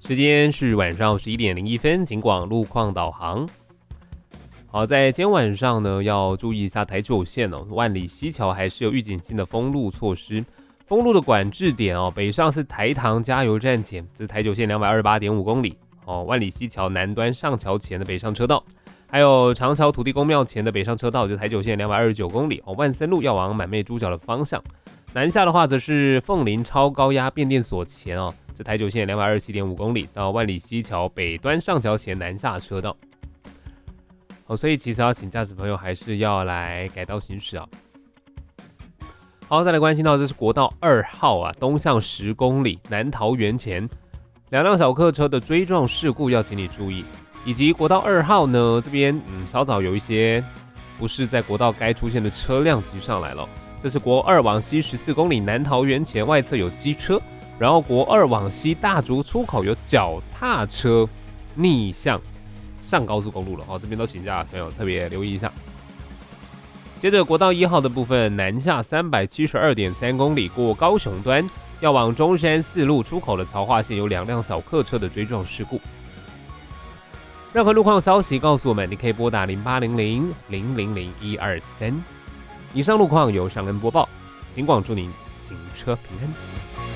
时间是晚上11:01，警广路况导航。好，在今天晚上呢，要注意一下台九线哦，万里溪桥还是有预警性的封路措施。封路的管制点哦，北上是台糖加油站前，这是台九线228.5公里哦，万里溪桥南端上桥前的北上车道，还有长桥土地公庙前的北上车道，就是台九线229公里哦，万森路要往满妹猪脚的方向。南下的话，则是凤林超高压变电所前哦，这台九线227.5公里到万里溪桥北端上桥前南下车道。所以其实要请驾驶朋友还是要来改道行驶啊。好，再来关心到这是国道2号啊，东向10公里南桃园前2辆小客车的追撞事故，要请你注意。以及国道2号呢，这边稍早有一些不是在国道该出现的车辆骑上来了。这是国2往西14公里南桃园前外侧有机车，然后国2往西大竹出口有脚踏车逆向上高速公路了哦，这边都请驾朋友特别留意一下。接着国道1号的部分，南下372.3公里过高雄端，要往中山4路出口的曹化线有2辆小客车的追撞事故。任何路况消息告诉我们，你可以拨打0800-000-123。以上路况由尚恩播报，警广祝您行车平安。